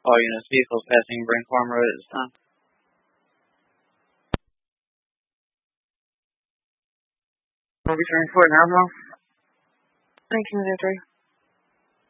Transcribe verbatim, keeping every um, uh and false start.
All units, vehicles passing Brain Farm Road at this time. We'll be turning forward now, nineteen oh three.